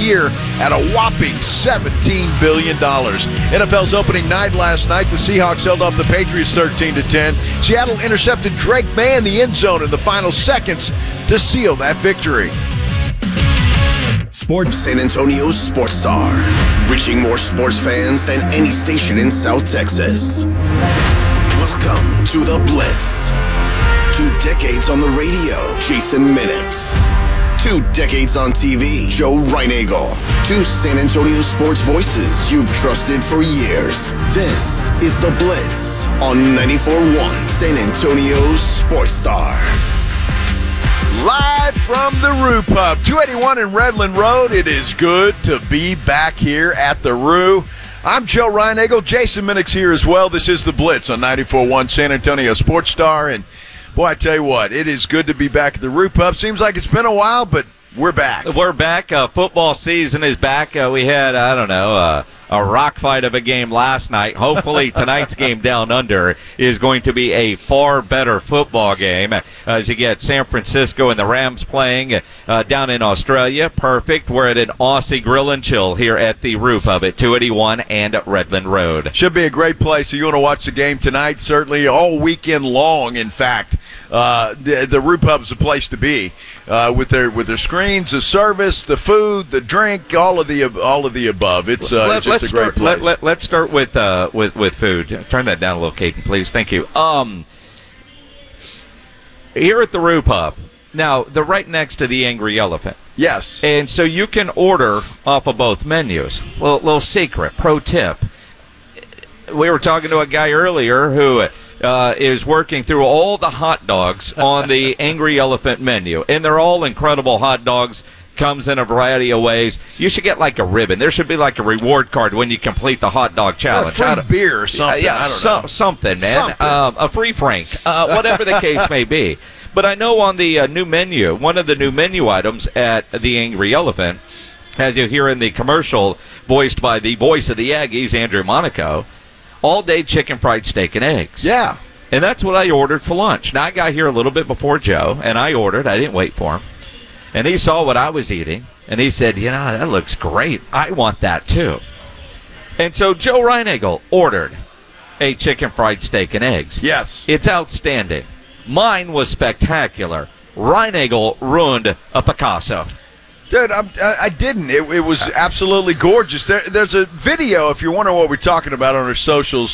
year at a whopping $17 billion. NFL's opening night last night, the Seahawks held off the Patriots 13-10. Seattle intercepted Drake May in the end zone in the final seconds to seal that victory. Sports. San Antonio's Sports Star, reaching more sports fans than any station in South Texas. Welcome to The Blitz. 2 decades on the radio, Jason Minix. 2 decades on TV, Joe Reinagel. 2 San Antonio sports voices you've trusted for years. This is The Blitz on 94.1 San Antonio's Sports Star. Live from the Roo Pub, 281 in Redland Road. It is good to be back here at the Roo. I'm Joe Reinagel. Jason Minix here as well. This is The Blitz on 94.1 San Antonio Sports Star. And, boy, I tell you what, it is good to be back at the Roo Pub. Seems like it's been a while, but we're back. We're back. Football season is back. We had, a rock fight of a game last night. Hopefully tonight's game down under is going to be a far better football game as you get San Francisco and the Rams playing down in Australia. Perfect. We're at an Aussie Grill and Chill here at the Roo Pub at 281 and Redland Road. Should be a great place. So you want to watch the game tonight, certainly all weekend long, in fact. The Roo Pub's a place to be with their screens, the service, the food, the drink, all of the above. It's just a great place. Let's start with food. Turn that down a little, Caden, please. Thank you. Here at the Roo Pub, now they're right next to the Angry Elephant. Yes, and so you can order off of both menus. Little secret, pro tip. We were talking to a guy earlier who is working through all the hot dogs on the Angry Elephant menu, and they're all incredible hot dogs. Comes in a variety of ways. You should get like a ribbon. There should be like a reward card when you complete the hot dog challenge. A free beer or something. I don't know. Something, man. Something. A free Frank. Whatever the case may be. But I know on the new menu, one of the new menu items at the Angry Elephant, as you hear in the commercial voiced by the voice of the Aggies, Andrew Monaco, all-day chicken fried steak and eggs. Yeah. And that's what I ordered for lunch. Now, I got here a little bit before Joe, and I ordered. I didn't wait for him. And he saw what I was eating, and he said, that looks great. I want that too. And so Joe Reinagel ordered a chicken fried steak and eggs. Yes. It's outstanding. Mine was spectacular. Reinagel ruined a Picasso. Dude, I didn't. It was absolutely gorgeous. There's a video, if you're wondering what we're talking about, on our socials,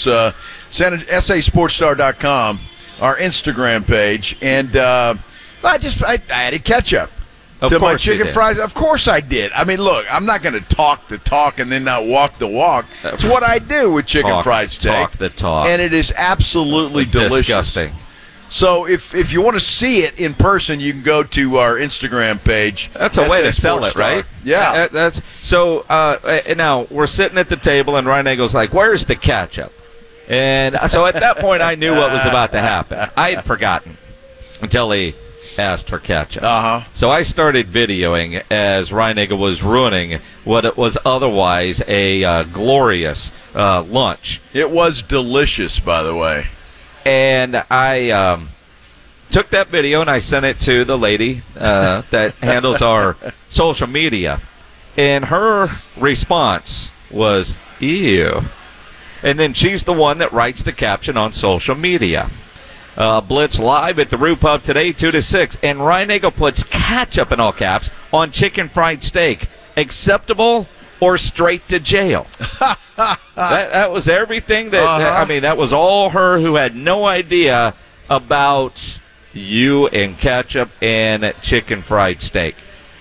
sasportstar.com, our Instagram page, and I added ketchup to my chicken fries. Of course I did. I mean, look, I'm not going to talk the talk and then not walk the walk. It's what I do with chicken fried steak. Talk the talk. And it is absolutely delicious. Disgusting. So if you want to see it in person, you can go to our Instagram page. That's a way to sell it, right? Yeah. So now we're sitting at the table, and Reinagel's like, "Where's the ketchup?" And so at that point, I knew what was about to happen. I had forgotten until he asked for ketchup. So I started videoing as Reinagel was ruining what it was otherwise a glorious lunch. It was delicious, by the way. And I took that video and I sent it to the lady that handles our social media. And her response was, ew. And then she's the one that writes the caption on social media. Blitz live at the Roo Pub today, 2 to 6. And Reinagel puts ketchup in all caps on chicken fried steak. Acceptable or straight to jail? That was everything that was all her, who had no idea about you and ketchup and chicken fried steak.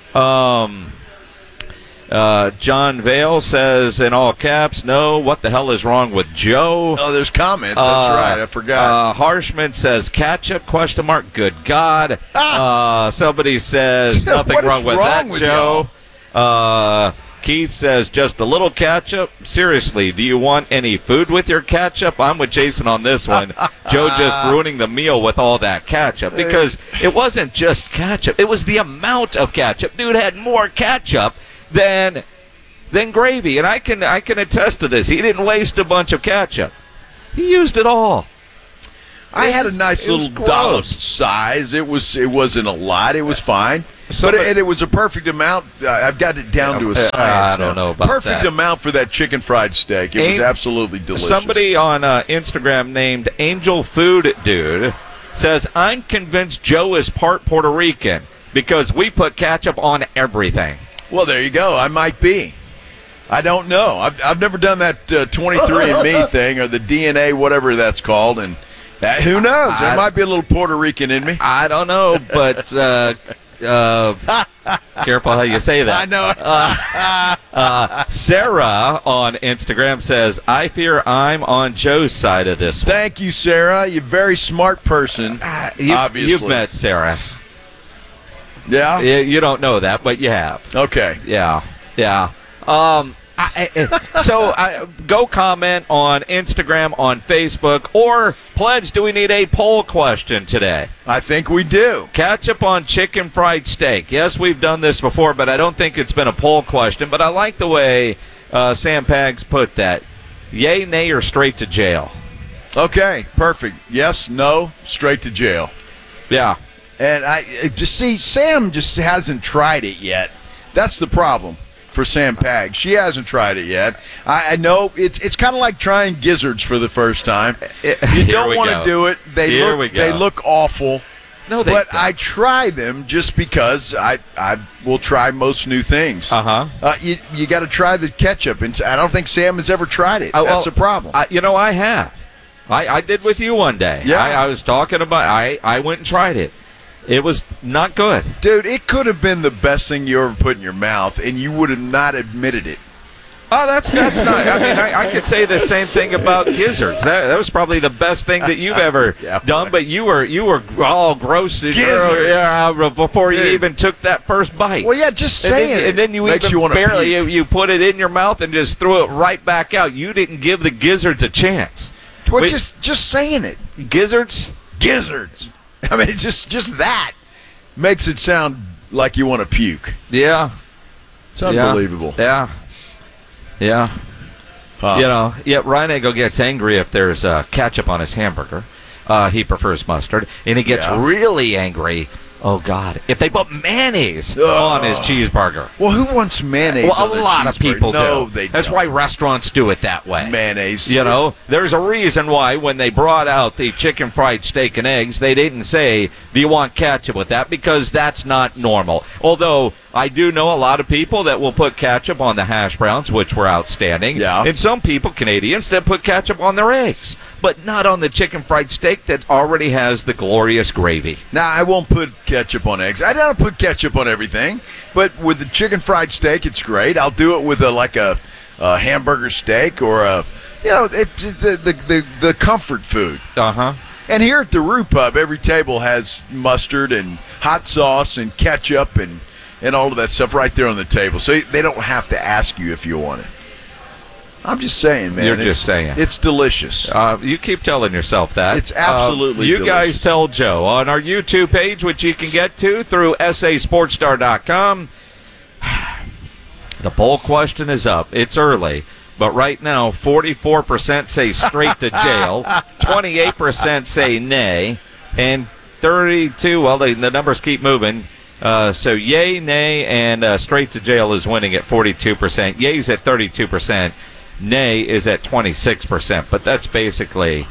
John Vale says in all caps, no, what the hell is wrong with Joe? Oh, there's comments. That's right. I forgot. Harshman says ketchup, ? Good God. Somebody says nothing wrong with that, Joe. Keith says just a little ketchup. Seriously, do you want any food with your ketchup? I'm with Jason on this one. Joe just ruining the meal with all that ketchup, because it wasn't just ketchup. It was the amount of ketchup. Dude had more ketchup than gravy, and I can attest to this. He didn't waste a bunch of ketchup. He used it all. I had a nice it was little dollop gross. size. It wasn't a lot. It was fine. So but but- it was a perfect amount. I've got it down to a science. I don't now. know about perfect that. amount for that chicken fried steak. It was Ain't- absolutely delicious. Somebody on Instagram named Angel Food Dude says, I'm convinced Joe is part Puerto Rican because we put ketchup on everything. Well, there you go. I might be. I don't know. I've never done that 23andMe thing or the DNA, whatever that's called, and who knows? There might be a little Puerto Rican in me. I don't know, but careful how you say that. I know. Sarah on Instagram says, I fear I'm on Joe's side of this one. Thank you, Sarah. You're a very smart person. Obviously. You've met Sarah. Yeah? You don't know that, but you have. Okay. Yeah. So go comment on Instagram, on Facebook, or pledge, do we need a poll question today? I think we do. Ketchup on chicken fried steak. Yes, we've done this before, but I don't think it's been a poll question. But I like the way Sam Pags put that. Yay, nay, or straight to jail? Okay, perfect. Yes, no, straight to jail. Yeah. And I just see Sam just hasn't tried it yet. That's the problem for Sam Pag. She hasn't tried it yet. I know it's kind of like trying gizzards for the first time. You don't want to do it. They look awful. No, they but don't. I try them just because I will try most new things. You got to try the ketchup, and I don't think Sam has ever tried it. That's a problem. I have. I did with you one day. Yeah. I was talking about. I went and tried it. It was not good. Dude, it could have been the best thing you ever put in your mouth, and you would have not admitted it. Oh, that's not. I mean, I could say the same thing about gizzards. That was probably the best thing that you've ever done. But you were all gross before you even took that first bite. Well, yeah, just saying it. And then you makes even you want to barely puke. you put it in your mouth and just threw it right back out. You didn't give the gizzards a chance. Well, just saying it. Gizzards. I mean, it's just that makes it sound like you want to puke. Yeah. It's unbelievable. Yeah. Huh. Yet Ryan Eagle gets angry if there's ketchup on his hamburger. He prefers mustard. And he gets really angry, oh, God, if they put mayonnaise on his cheeseburger. Well, who wants mayonnaise on Well, their a lot of cheeseburger? people No, do. they That's don't. why restaurants do it that way. Mayonnaise. There's a reason why when they brought out the chicken fried steak and eggs, they didn't say, do you want ketchup with that? Because that's not normal. Although I do know a lot of people that will put ketchup on the hash browns, which were outstanding. Yeah. And some people, Canadians, that put ketchup on their eggs. But not on the chicken fried steak that already has the glorious gravy. Now, I won't put ketchup on eggs. I don't put ketchup on everything. But with the chicken fried steak, it's great. I'll do it with a hamburger steak or the comfort food. Uh-huh. And here at the Roo Pub, every table has mustard and hot sauce and ketchup and all of that stuff right there on the table. So they don't have to ask you if you want it. I'm just saying, man. You're just saying. It's delicious. You keep telling yourself that. It's absolutely You delicious. guys tell Joe on our YouTube page, which you can get to through sasportstar.com. The poll question is up. It's early. But right now, 44% say straight to jail, 28% say nay, and 32, well, the numbers keep moving. So yay, nay, and straight to jail is winning at 42%. Yay's at 32%. Nay is at 26%. But that's basically,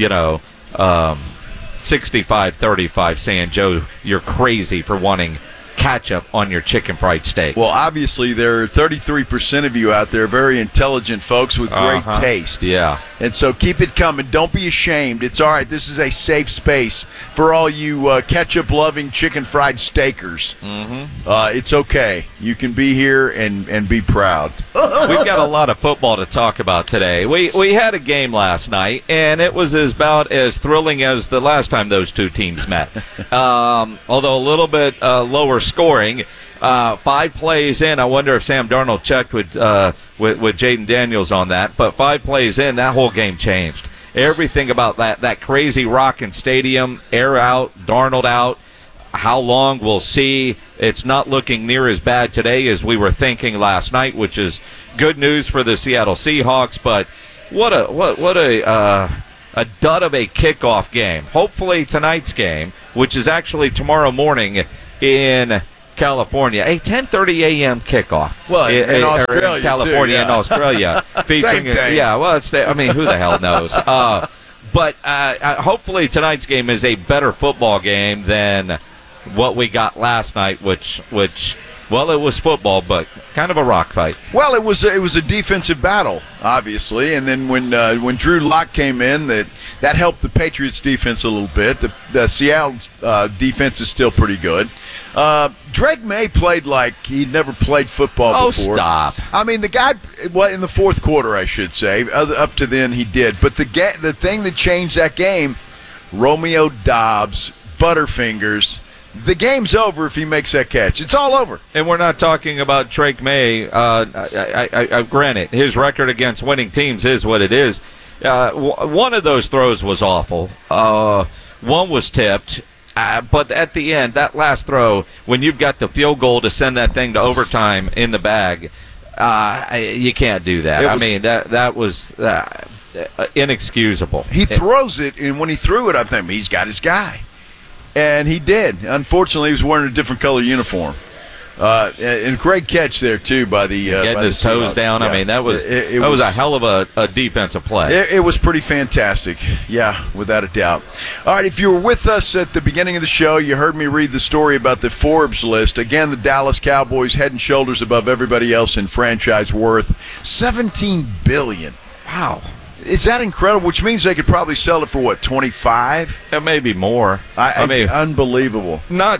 65-35 saying, Joe, you're crazy for wanting ketchup on your chicken fried steak. Well, obviously, there are 33% of you out there, very intelligent folks with great taste. Yeah. And so keep it coming. Don't be ashamed. It's all right. This is a safe space for all you ketchup-loving chicken fried steakers. Mm-hmm. It's okay. You can be here and be proud. We've got a lot of football to talk about today. We had a game last night, and it was about as thrilling as the last time those two teams met. Although a little bit lower scoring. 5 plays in, I wonder if Sam Darnold checked with Jaden Daniels on that. But 5 plays in, that whole game changed. Everything about that crazy rocking stadium, air out, Darnold out. How long, we'll see. It's not looking near as bad today as we were thinking last night, which is good news for the Seattle Seahawks. But what a a dud of a kickoff game. Hopefully tonight's game, which is actually tomorrow morning in California, a 10:30 a.m. kickoff. Well, in Australia, in California too, yeah. and Australia, featuring. Same thing. Yeah, well, I mean, who the hell knows? But hopefully tonight's game is a better football game than what we got last night, which well, it was football, but kind of a rock fight. Well, it was a defensive battle, obviously, and then when Drew Lock came in, that helped the Patriots' defense a little bit. The Seattle's defense is still pretty good. Drake May played like he'd never played football before. Oh, stop. I mean, the guy, well, in the fourth quarter, I should say. Up to then, he did. But the thing that changed that game, Romeo Doubs, Butterfingers. The game's over if he makes that catch. It's all over. And we're not talking about Drake May. Granted, his record against winning teams is what it is. One of those throws was awful. One was tipped. But at the end, that last throw, when you've got the field goal to send that thing to overtime in the bag, you can't do that. That was inexcusable. He throws it, and when he threw it, I think he's got his guy. And he did. Unfortunately, he was wearing a different color uniform. And great catch there, too, by the getting his toes down. Yeah. I mean, that was a hell of a defensive play. It was pretty fantastic. Yeah, without a doubt. All right, if you were with us at the beginning of the show, you heard me read the story about the Forbes list. Again, the Dallas Cowboys head and shoulders above everybody else in franchise worth. $17 billion. Wow. Is that incredible? Which means they could probably sell it for, what, 25? Maybe more. I mean, unbelievable.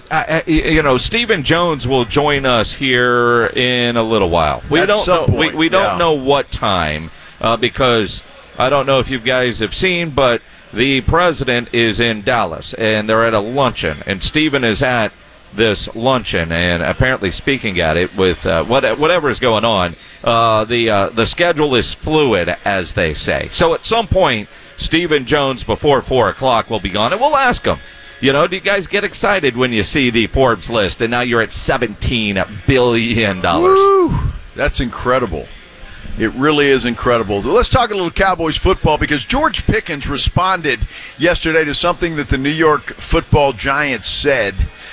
Stephen Jones will join us here in a little while. We don't know. We don't know what time because I don't know if you guys have seen, but the president is in Dallas and they're at a luncheon, and Stephen is at this luncheon and apparently speaking at it with whatever is going on. The schedule is fluid, as they say. So at some point, Stephen Jones before 4 o'clock will be gone, and we'll ask him, do you guys get excited when you see the Forbes list, and now you're at $17 billion? Woo! That's incredible. It really is incredible. So let's talk a little Cowboys football because George Pickens responded yesterday to something that the New York football Giants said.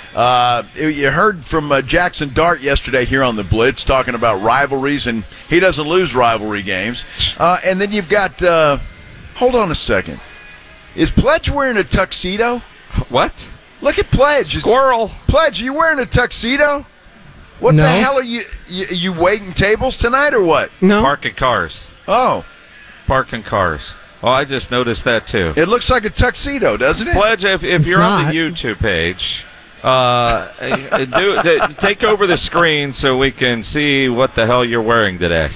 You heard from Jackson Dart yesterday here on the Blitz talking about rivalries, and he doesn't lose rivalry games. And then you've got hold on a second. Is Pledge wearing a tuxedo? What? Look at Pledge. Squirrel. Pledge, are you wearing a tuxedo? What the hell are you waiting tables tonight or what? No. Parking cars. Oh. Parking cars. Oh, I just noticed that too. It looks like a tuxedo, doesn't it? Pledge, if you're on the YouTube page, take over the screen so we can see what the hell you're wearing today.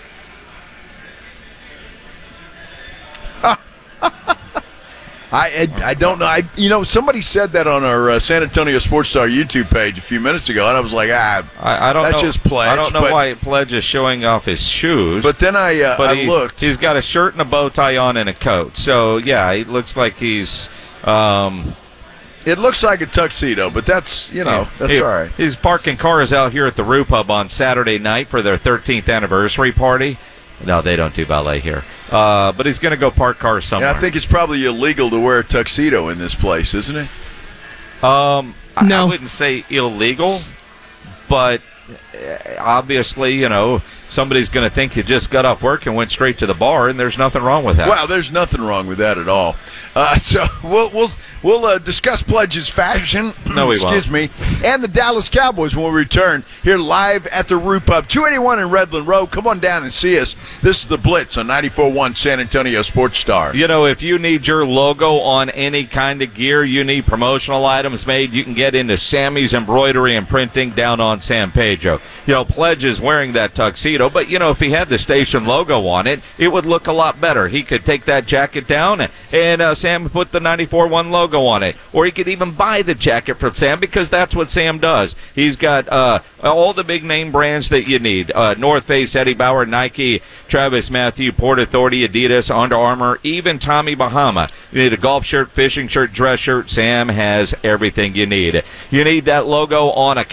I don't know. Somebody said that on our San Antonio Sports Star YouTube page a few minutes ago, and I was like, I don't know. That's just Pledge. I don't know why Pledge is showing off his shoes. But then I looked. He's got a shirt and a bow tie on and a coat. So, yeah, it looks like he's it looks like a tuxedo, but that's all right. He's parking cars out here at the Roo Pub on Saturday night for their 13th anniversary party. No, they don't do ballet here. But he's going to go park cars somewhere. Yeah, I think it's probably illegal to wear a tuxedo in this place, isn't it? No. I wouldn't say illegal, but obviously, somebody's going to think you just got off work and went straight to the bar, and there's nothing wrong with that. Well, there's nothing wrong with that at all. So we'll discuss Pledge's fashion. No, we won't. Excuse me. And the Dallas Cowboys when we return here live at the Roo Pub, 281 in Redland Road. Come on down and see us. This is the Blitz on 94.1 San Antonio Sports Star. If you need your logo on any kind of gear, you need promotional items made, you can get into Sammy's Embroidery and Printing down on San Pedro. Pledge is wearing that tuxedo, but, if he had the station logo on it, it would look a lot better. He could take that jacket down and Sam put the 94.1 logo on it. Or he could even buy the jacket from Sam because that's what Sam does. He's got all the big name brands that you need. North Face, Eddie Bauer, Nike, Travis Matthew, Port Authority, Adidas, Under Armour, even Tommy Bahama. You need a golf shirt, fishing shirt, dress shirt. Sam has everything you need. You need that logo on a cap.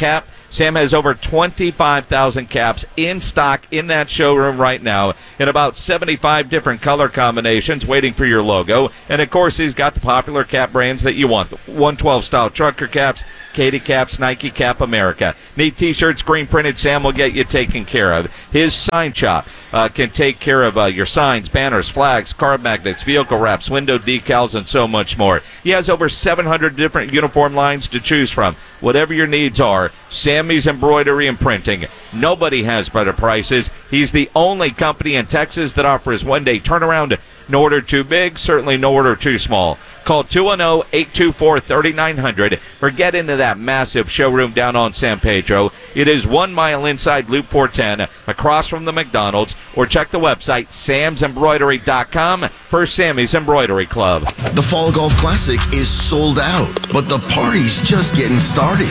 Sam has over 25,000 caps in stock in that showroom right now in about 75 different color combinations waiting for your logo. And, of course, he's got the popular cap brands that you want. The 112-style trucker caps, Katie caps, Nike Cap America. Need T-shirts, screen printed, Sam will get you taken care of. His sign shop can take care of your signs, banners, flags, card magnets, vehicle wraps, window decals, and so much more. He has over 700 different uniform lines to choose from. Whatever your needs are, Sammy's Embroidery and Printing. Nobody has better prices. He's the only company in Texas that offers one-day turnaround. No order too big, certainly no order too small. Call 210-824-3900 or get into that massive showroom down on San Pedro. It is 1 mile inside Loop 410 across from the McDonald's, or check the website samsembroidery.com for Sammy's Embroidery Club. The Fall Golf Classic is sold out, but the party's just getting started.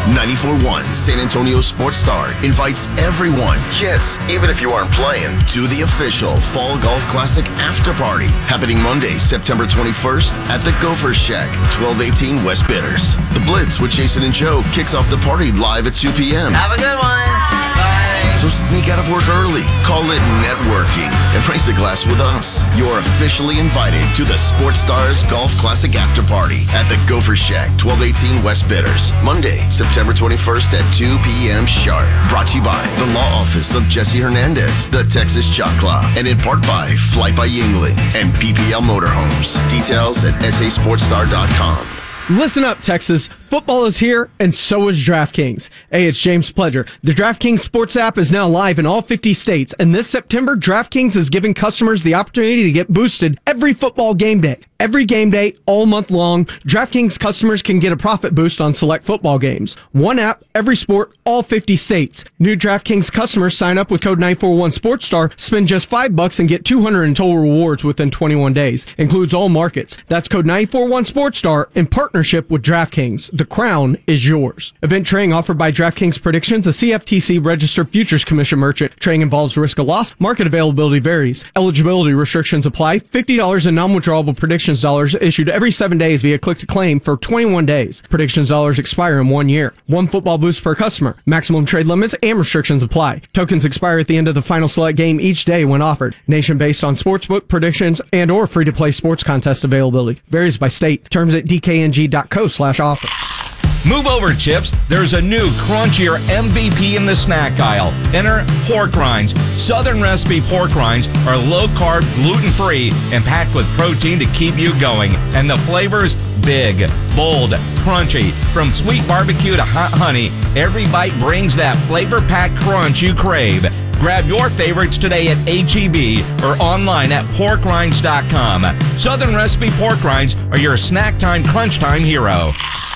94.1 San Antonio Sports Star invites everyone, yes, even if you aren't playing, to the official Fall Golf Classic after party happening Monday, September 21st at the Gopher Shack, 1218 West Bitters. The Blitz with Jason and Joe kicks off the party live at 2 p.m. Have a good one. Bye. So sneak out of work early, call it networking, and raise a glass with us. You're officially invited to the Sports Stars Golf Classic after party at the Gopher Shack, 1218 West Bitters, Monday, September 21st at 2 p.m. sharp. Brought to you by the Law Office of Jesse Hernandez, the Texas Chalk Club, and in part by Flight by Yingling and PPL Motorhomes. Details at sasportstar.com. Listen up, Texas. Football is here, and so is DraftKings. Hey, it's James Pledger. The DraftKings Sports app is now live in all 50 states, and this September, DraftKings is giving customers the opportunity to get boosted every football game day. Every game day, all month long, DraftKings customers can get a profit boost on select football games. One app, every sport, all 50 states. New DraftKings customers sign up with code 941SportsStar, spend just $5 and get $200 in total rewards within 21 days. Includes all markets. That's code 941SportsStar in partnership with DraftKings. The crown is yours. Event trading offered by DraftKings Predictions, a CFTC registered futures commission merchant. Trading involves risk of loss. Market availability varies. Eligibility restrictions apply. $50 in non-withdrawable predictions dollars issued every 7 days via click to claim for 21 days. Predictions dollars expire in 1 year. One football boost per customer. Maximum trade limits and restrictions apply. Tokens expire at the end of the final select game each day when offered. Nation based on sportsbook predictions and or free-to-play sports contest availability. Varies by state. Terms at dkng.co/offer. Move over, Chips. There's a new crunchier MVP in the snack aisle. Enter pork rinds. Southern recipe pork rinds are low-carb, gluten-free, and packed with protein to keep you going. And the flavors, big, bold, crunchy. From sweet barbecue to hot honey, every bite brings that flavor-packed crunch you crave. Grab your favorites today at H-E-B or online at porkrinds.com. Southern recipe pork rinds are your snack time, crunch time hero.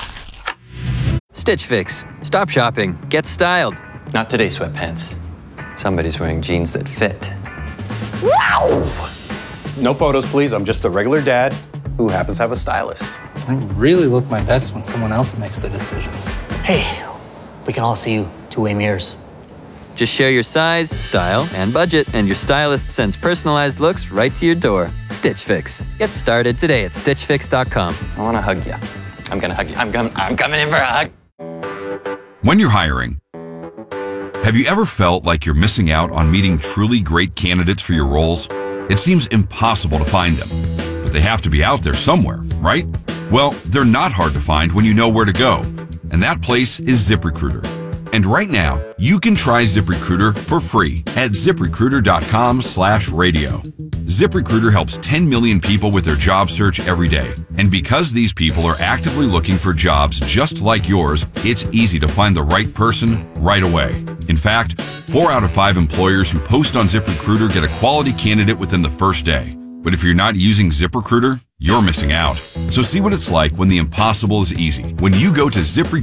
Stitch Fix. Stop shopping. Get styled. Not today, sweatpants. Somebody's wearing jeans that fit. Wow! No photos, please. I'm just a regular dad who happens to have a stylist. I really look my best when someone else makes the decisions. Hey, we can all see you two-way mirrors. Just share your size, style, and budget, and your stylist sends personalized looks right to your door. Stitch Fix. Get started today at StitchFix.com. I want to hug you. I'm going to hug you. I'm coming in for a hug. When you're hiring, have you ever felt like you're missing out on meeting truly great candidates for your roles? It seems impossible to find them, but they have to be out there somewhere, right? Well, they're not hard to find when you know where to go, and that place is ZipRecruiter. And right now, you can try ZipRecruiter for free at ZipRecruiter.com/radio. ZipRecruiter helps 10 million people with their job search every day. And because these people are actively looking for jobs just like yours, it's easy to find the right person right away. In fact, 4 out of 5 employers who post on ZipRecruiter get a quality candidate within the first day. But if you're not using ZipRecruiter, you're missing out. So see what it's like when the impossible is easy. When you go to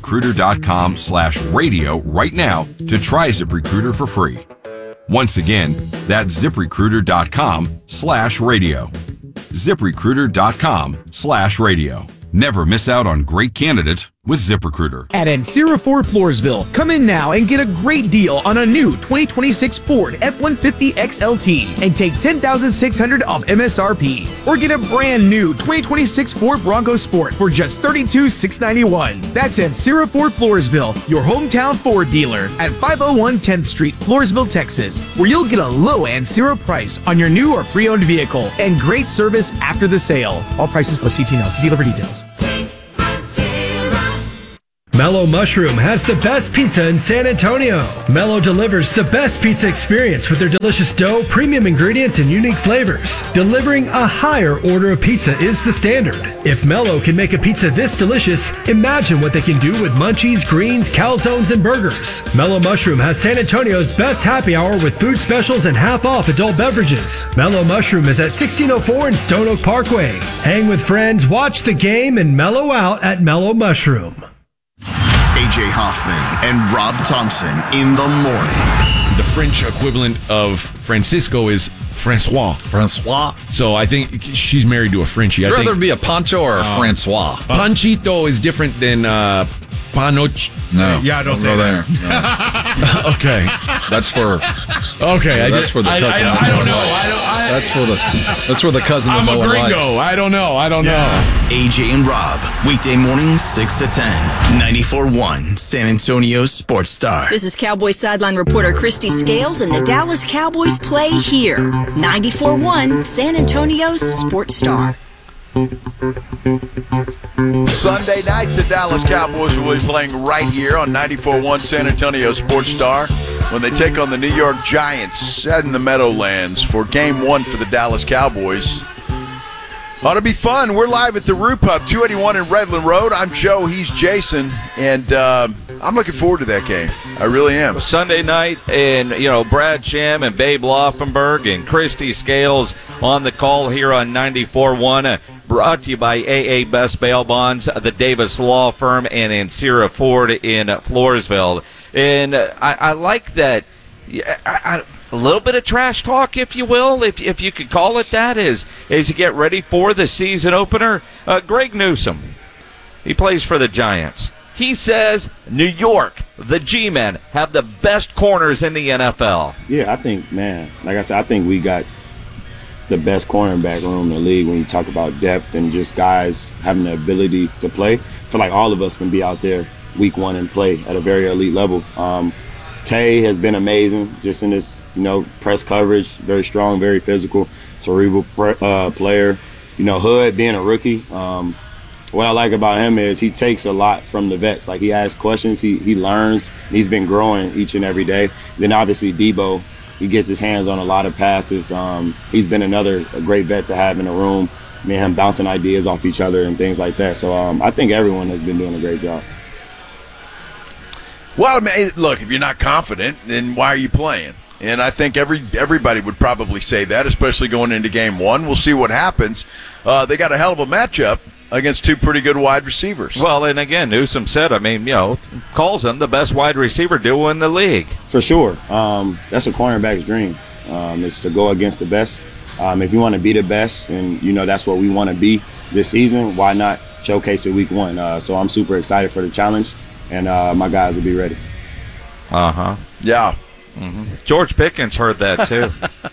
ZipRecruiter.com/radio right now to try ZipRecruiter for free. Once again, that's ZipRecruiter.com/radio. ZipRecruiter.com/radio. Never miss out on great candidates with ZipRecruiter. At Ancira Ford Floresville, come in now and get a great deal on a new 2026 Ford F-150 XLT and take $10,600 off MSRP. Or get a brand new 2026 Ford Bronco Sport for just $32,691. That's Ancira Ford Floresville, your hometown Ford dealer at 501 10th Street, Floresville, Texas, where you'll get a low Ancira price on your new or pre-owned vehicle and great service after the sale. All prices plus TT&L. See dealer for details. Mellow Mushroom has the best pizza in San Antonio. Mellow delivers the best pizza experience with their delicious dough, premium ingredients, and unique flavors. Delivering a higher order of pizza is the standard. If Mellow can make a pizza this delicious, imagine what they can do with munchies, greens, calzones, and burgers. Mellow Mushroom has San Antonio's best happy hour with food specials and half-off adult beverages. Mellow Mushroom is at 1604 in Stone Oak Parkway. Hang with friends, watch the game, and mellow out at Mellow Mushroom. AJ Hoffman and Rob Thompson in the morning. The French equivalent of Francisco is Francois. So I think she's married to a Frenchie. I'd rather be a Pancho or a Francois. Panchito is different than Panoch. No. Yeah, don't say there. No. Okay. That's for. Okay. That's for the cousin. I don't know. That's for the cousin I'm that no a one gringo. likes. I don't know. AJ and Rob, weekday mornings 6 to 10, 94.1 San Antonio Sports Star. This is Cowboys sideline reporter Christy Scales, and the Dallas Cowboys play here. 94.1 San Antonio's Sports Star. Sunday night, the Dallas Cowboys will be playing right here on 94.1 San Antonio Sports Star when they take on the New York Giants in the Meadowlands for Game 1 for the Dallas Cowboys. Ought to be fun. We're live at the Roo Pub, 281 in Redland Road. I'm Joe, he's Jason, and I'm looking forward to that game. I really am. Sunday night, and Brad Sham and Babe Laufenberg and Christy Scales on the call here on 94.1. Brought to you by AA Best Bail Bonds, the Davis Law Firm, and Ancira Ford in Floresville. And I like that. A little bit of trash talk, if you will, if you could call it that, as you get ready for the season opener. Greg Newsome, he plays for the Giants. He says New York, the G-Men, have the best corners in the NFL. Yeah, I think, like I said, I think we got the best cornerback room in the league when you talk about depth and just guys having the ability to play. I feel like all of us can be out there week one and play at a very elite level. Tay has been amazing just in this, press coverage, very strong, very physical, cerebral player. Hood being a rookie, what I like about him is he takes a lot from the vets. Like, he asks questions, he learns, he's been growing each and every day. Then obviously Debo, he gets his hands on a lot of passes. He's been a great vet to have in the room. Me and him bouncing ideas off each other and things like that. So I think everyone has been doing a great job. Well, look, if you're not confident, then why are you playing? And I think everybody would probably say that, especially going into Game 1. We'll see what happens. They got a hell of a matchup against two pretty good wide receivers. Well, and again, Newsome said, calls him the best wide receiver duo in the league. For sure. That's a cornerback's dream, is to go against the best. If you want to be the best, and, that's what we want to be this season, why not showcase it week 1? So I'm super excited for the challenge, and my guys will be ready. Uh-huh. Yeah. Mm-hmm. George Pickens heard that, too.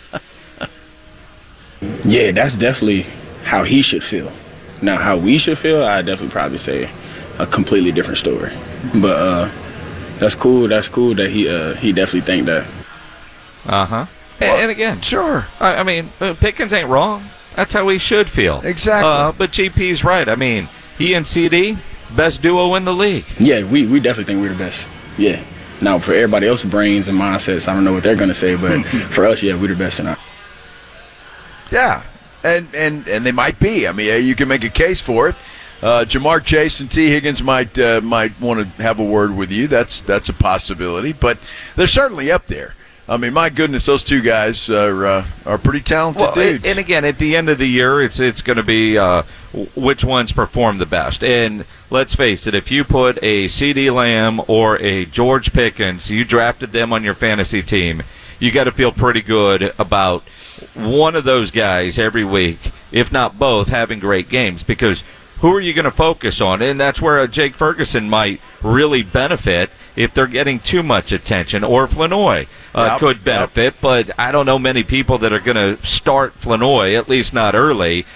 Yeah, that's definitely how he should feel. Now, how we should feel, I'd definitely probably say a completely different story. But that's cool. That's cool that he definitely think that. Uh-huh. And again, sure. Pickens ain't wrong. That's how he should feel. Exactly. But GP's right. He and CD, best duo in the league. Yeah, we definitely think we're the best. Yeah. Now, for everybody else's brains and mindsets, I don't know what they're going to say, but for us, yeah, we're the best in our. Yeah, and they might be. You can make a case for it. Jamar Chase and T. Higgins might want to have a word with you. That's a possibility, but they're certainly up there. My goodness, those two guys are pretty talented dudes. And again, at the end of the year, it's going to be which ones perform the best. And let's face it, if you put a CeeDee Lamb or a George Pickens, you drafted them on your fantasy team, you got to feel pretty good about one of those guys every week, if not both, having great games. Because who are you going to focus on? And that's where Jake Ferguson might really benefit if they're getting too much attention, or Flanoy could benefit, but I don't know many people that are going to start Flanoy, at least not early,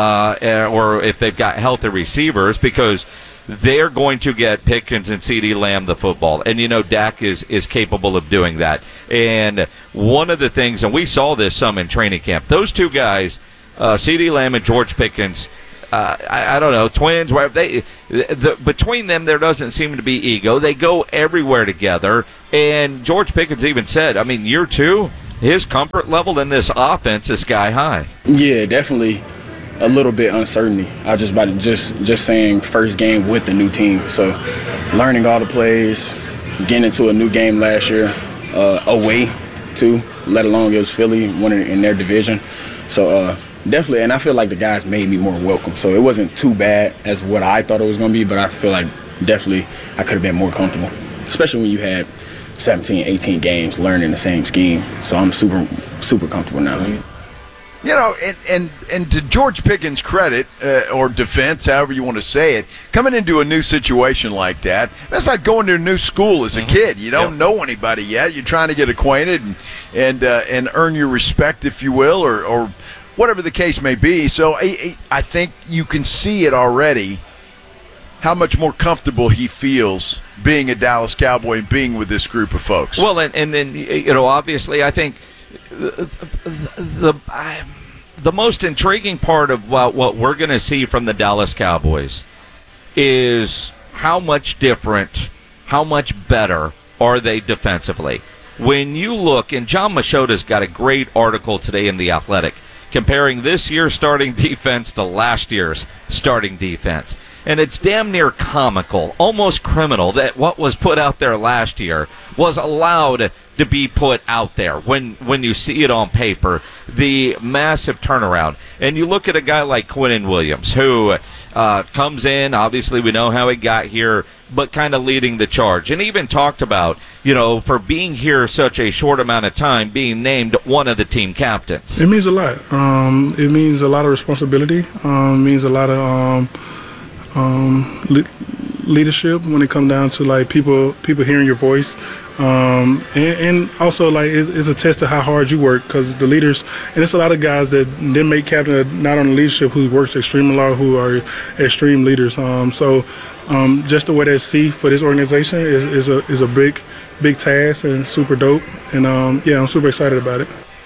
or if they've got healthy receivers, because they're going to get Pickens and CeeDee Lamb the football. And, Dak is capable of doing that. And one of the things, and we saw this some in training camp, those two guys, CeeDee Lamb and George Pickens, I don't know, twins, between them there doesn't seem to be ego. They go everywhere together. And George Pickens even said, year 2, his comfort level in this offense is sky high. Yeah, definitely. A little bit uncertainty. I was just saying first game with the new team. So learning all the plays, getting into a new game last year, away too, let alone it was Philly, winning in their division. So definitely, and I feel like the guys made me more welcome. So it wasn't too bad as what I thought it was going to be, but I feel like definitely I could have been more comfortable, especially when you had 17, 18 games learning the same scheme. So I'm super, super comfortable now. And to George Pickens' credit, or defense, however you want to say it, coming into a new situation like that, that's like going to a new school as a kid. You don't know anybody yet. You're trying to get acquainted and earn your respect, if you will, or whatever the case may be. So I think you can see it already, how much more comfortable he feels being a Dallas Cowboy and being with this group of folks. Well, and then, obviously, I think the most intriguing part of what we're going to see from the Dallas Cowboys is how much different, how much better are they defensively. When you look, and John Machota's got a great article today in The Athletic comparing this year's starting defense to last year's starting defense. And it's damn near comical, almost criminal, that what was put out there last year was allowed to be put out there when you see it on paper, the massive turnaround. And you look at a guy like Quinnen Williams, who comes in, obviously we know how he got here, but kind of leading the charge. And even talked about, for being here such a short amount of time, being named one of the team captains. It means a lot. It means a lot of responsibility. It means a lot of leadership when it comes down to like people hearing your voice, and also like it's a test of how hard you work, because the leaders, and it's a lot of guys that didn't make captain, not on the leadership, who works extremely hard, who are extreme leaders. So just the way they see for this organization is a big task and super dope, and I'm super excited about it.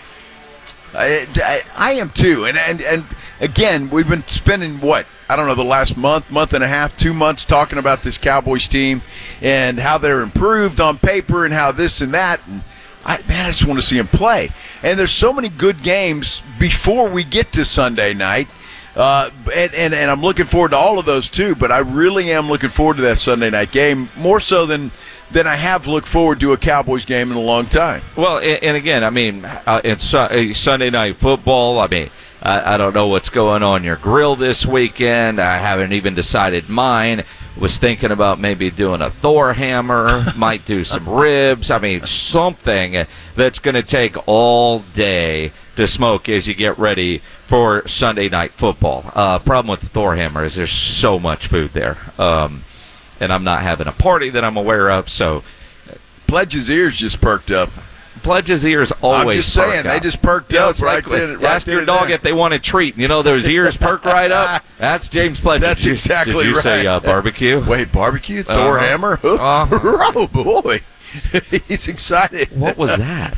I am too, and again, we've been spending the last month and a half, 2 months talking about this Cowboys team and how they're improved on paper and how this and that. And I just want to see them play. And there's so many good games before we get to Sunday night, and I'm looking forward to all of those too. But I really am looking forward to that Sunday night game more so than I have looked forward to a Cowboys game in a long time. Well, and again, it's Sunday night football. I don't know what's going on your grill this weekend. I haven't even decided mine. Was thinking about maybe doing a Thor hammer, might do some ribs. Something that's going to take all day to smoke as you get ready for Sunday night football. Problem with the Thor hammer is there's so much food there. And I'm not having a party that I'm aware of, so. Pledge's ears just perked up. Pledge's ears always. I'm just saying, they just perked up right then. Ask your dog if they want a treat. Those ears perk right up. That's James Pledge. That's exactly right. Did you say barbecue? Wait, barbecue? Thor hammer? Oh, boy. He's excited. What was that?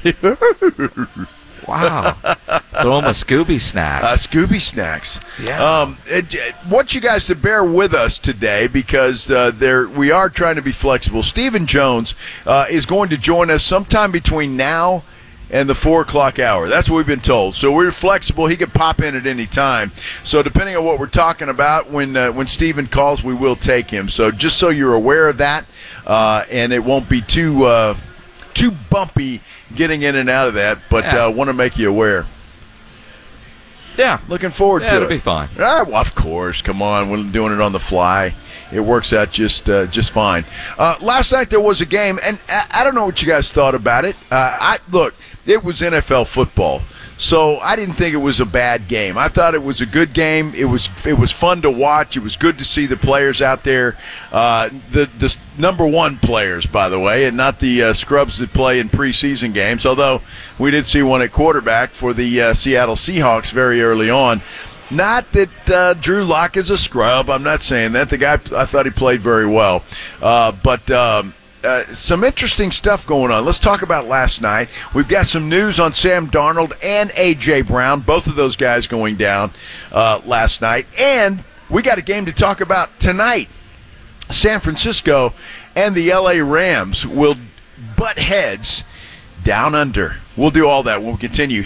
Wow. Throw him a Scooby snack. Scooby snacks. Yeah. Want you guys to bear with us today because we are trying to be flexible. Stephen Jones is going to join us sometime between now and the 4 o'clock hour. That's what we've been told. So we're flexible. He could pop in at any time. So depending on what we're talking about, when Stephen calls, we will take him. So just so you're aware of that, and it won't be too bumpy getting in and out of that, but want to make you aware. Yeah. Looking forward to it. It'll be fine. Well, of course. Come on. We're doing it on the fly. It works out just fine. Last night there was a game, and I don't know what you guys thought about it. Look, it was NFL football. So I didn't think it was a bad game. I thought it was a good game. It was fun to watch. It was good to see the players out there, the number one players, by the way, and not the scrubs that play in preseason games, although we did see one at quarterback for the Seattle Seahawks very early on. Not that Drew Lock is a scrub. I'm not saying that. The guy, I thought he played very well. But some interesting stuff going on. Let's talk about last night. We've got some news on Sam Darnold and A.J. Brown, both of those guys going down last night. And we got a game to talk about tonight. San Francisco and the L.A. Rams will butt heads down under. We'll do all that when we continue.